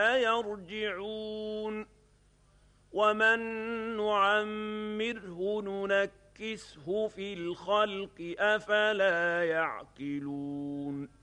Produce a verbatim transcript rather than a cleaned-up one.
يرجعون ومن نعمره ننكسه في الخلق أفلا يعقلون